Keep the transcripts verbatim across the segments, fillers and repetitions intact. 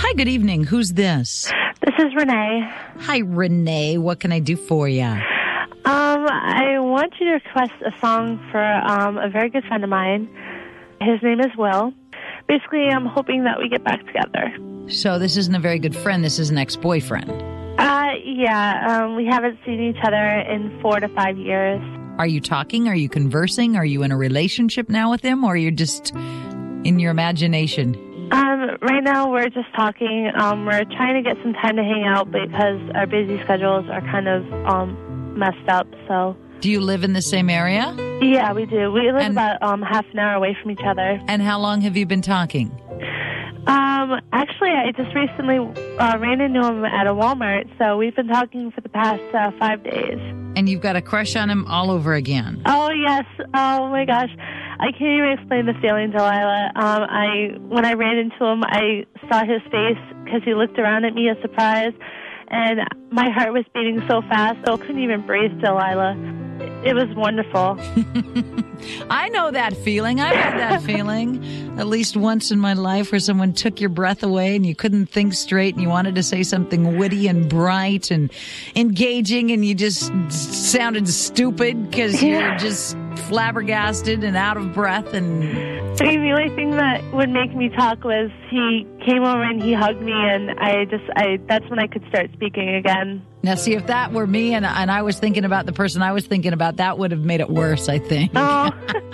Hi, good evening. Who's this? This is Renee. Hi, Renee. What can I do for you? Um, I want you to request a song for um, a very good friend of mine. His name is Will. Basically, I'm hoping that we get back together. So this isn't a very good friend. This is an ex-boyfriend. Uh, yeah. Um, we haven't seen each other in four to five years. Are you talking? Are you conversing? Are you in a relationship now with him? Or are you just in your imagination? Um, right now, we're just talking. Um, we're trying to get some time to hang out because our busy schedules are kind of um, messed up, so... Do you live in the same area? Yeah, we do. We live And- about um, half an hour away from each other. And how long have you been talking? Um, actually, I just recently uh, ran into him at a Walmart, so we've been talking for the past uh, five days. And you've got a crush on him all over again. Oh, yes. Oh, my gosh. I can't even explain the feeling, Delilah. Um, I When I ran into him, I saw his face because he looked around at me as surprise, and my heart was beating so fast, so I couldn't even breathe, Delilah. It was wonderful. I know that feeling. I've had that feeling at least once in my life where someone took your breath away and you couldn't think straight and you wanted to say something witty and bright and engaging and you just sounded stupid because Yeah. you're just flabbergasted and out of breath. And I mean, the only thing that would make me talk was he came over and he hugged me, and I just, I that's when I could start speaking again. now, see, if that were me and, and I was thinking about the person I was thinking about, that would have made it worse, I think. Oh,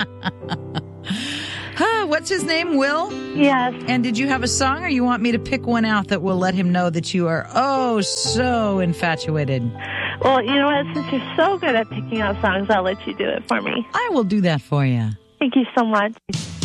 Huh, what's his name? Will? yes. And did you have a song, or you want me to pick one out that will let him know that you are oh so infatuated? Well, you know what? Since you're so good at picking out songs, I'll let you do it for me. I will do that for you. Thank you so much.